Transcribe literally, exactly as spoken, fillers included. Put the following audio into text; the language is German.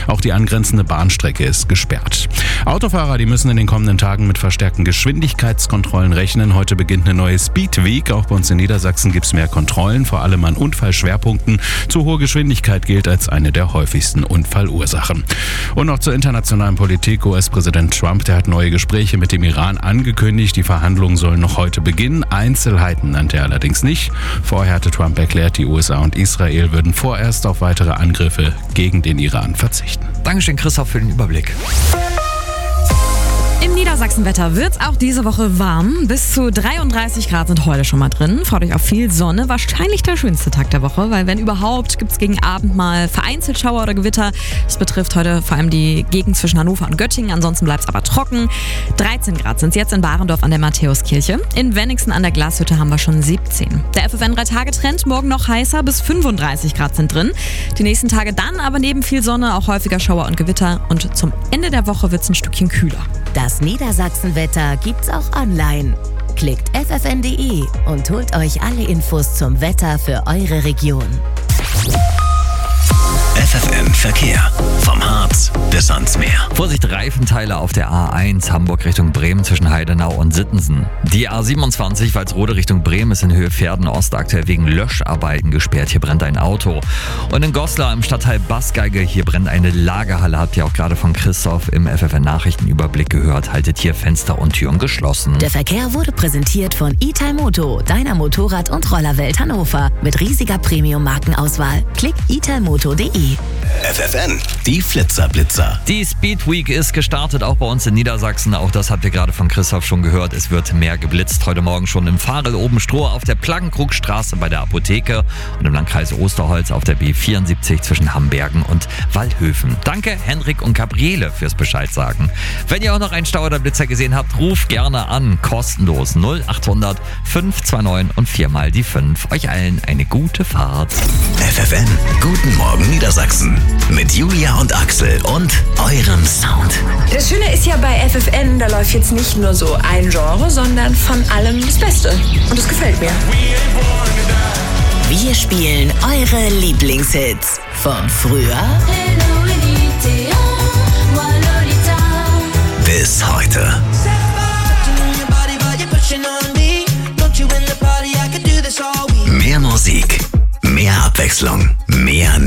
Auch die angrenzende Bahnstrecke ist gesperrt. Autofahrer, die müssen in den kommenden Tagen mit verstärkten Geschwindigkeitskontrollen rechnen. Heute beginnt eine neue Speed Week. Auch bei uns in Niedersachsen gibt es mehr Kontrollen, vor allem an Unfallschwerpunkten. Zu hohe Geschwindigkeit gilt als eine der häufigsten Unfallursachen. Und noch zur internationalen Politik. U S-Präsident Trump, der hat neue Gespräche mit dem Iran angekündigt. Die Verhandlungen sollen noch heute beginnen. Einzelheiten nannte er allerdings nicht. Vorher hatte Trump erklärt, die U S A und Israel würden vorerst auf weitere Angriffe gegen den Iran verzichten. Dankeschön, Christoph, für den Überblick. Im Niedersachsenwetter wird es auch diese Woche warm. Bis zu dreiunddreißig Grad sind heute schon mal drin. Freut euch auf viel Sonne. Wahrscheinlich der schönste Tag der Woche, weil wenn überhaupt, gibt es gegen Abend mal vereinzelt Schauer oder Gewitter. Das betrifft heute vor allem die Gegend zwischen Hannover und Göttingen. Ansonsten bleibt es aber trocken. dreizehn Grad sind es jetzt in Barendorf an der Matthäuskirche. In Wenningsen an der Glashütte haben wir schon siebzehn. Der F F N drei Tage Trend, morgen noch heißer, bis fünfunddreißig Grad sind drin. Die nächsten Tage dann aber neben viel Sonne auch häufiger Schauer und Gewitter. Und zum Ende der Woche wird es ein Stückchen kühler. Das Niedersachsenwetter gibt's auch online. Klickt f f n punkt d e und holt euch alle Infos zum Wetter für eure Region. F F N Verkehr. Vom Harz bis ans Meer. Vorsicht, Reifenteile auf der A eins Hamburg Richtung Bremen zwischen Heidenau und Sittensen. Die A siebenundzwanzig Walsrode Richtung Bremen ist in Höhe Pferden-Ost aktuell wegen Löscharbeiten gesperrt. Hier brennt ein Auto. Und in Goslar im Stadtteil Baßgeige, hier brennt eine Lagerhalle. Habt ihr auch gerade von Christoph im F F N Nachrichtenüberblick gehört. Haltet hier Fenster und Türen geschlossen. Der Verkehr wurde präsentiert von Italmoto, deiner Motorrad- und Rollerwelt Hannover. Mit riesiger Premium-Markenauswahl. Klick italmoto punkt d e. F F N, die Flitzerblitzer. Die Speed Week ist gestartet, auch bei uns in Niedersachsen. Auch das habt ihr gerade von Christoph schon gehört. Es wird mehr geblitzt. Heute Morgen schon im Fahrel oben Stroh auf der Plaggenkrugstraße bei der Apotheke und im Landkreis Osterholz auf der B vierundsiebzig zwischen Hambergen und Waldhöfen. Danke Henrik und Gabriele fürs Bescheid sagen. Wenn ihr auch noch einen Stau oder Blitzer gesehen habt, ruft gerne an. Kostenlos null achthundert fünf zwei neun und viermal die fünf. Euch allen eine gute Fahrt. F F N, guten Morgen Niedersachsen. Mit Julia und Axel und eurem Sound. Das Schöne ist ja bei F F N, da läuft jetzt nicht nur so ein Genre, sondern von allem das Beste. Und das gefällt mir. Wir spielen eure Lieblingshits. Von früher Bis heute. Mehr Musik, mehr Abwechslung, mehr